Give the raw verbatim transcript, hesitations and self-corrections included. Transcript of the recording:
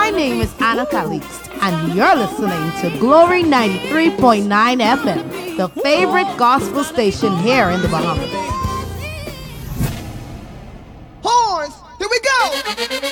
My name is Anna Calixte, and you're listening to Glory ninety-three point nine F M, the favorite gospel station here in the Bahamas. Horns, here we go!